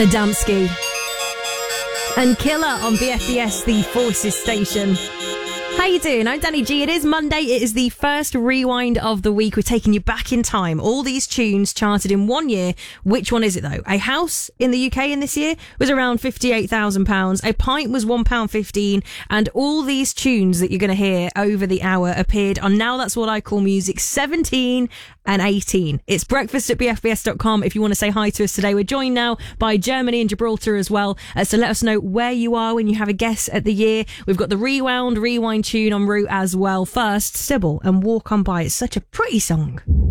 Adamski and Killer on BFBS, the Forces station. How you doing? I'm Danny G. It is Monday. It is the first rewind of the week. We're taking you back in time. All these tunes charted in 1 year. Which one is it though? A house in the UK in this year was around £58,000. A pint was £1.15. And all these tunes that you're going to hear over the hour appeared on Now That's What I Call Music 17 and 18. It's breakfast at bfbs.com if you want to say hi to us today. We're joined now by Germany and Gibraltar as well. So let us know where you are when you have a guess at the year. We've got the rewind tune en route as well. First, Sybil and Walk On By. It's such a pretty song.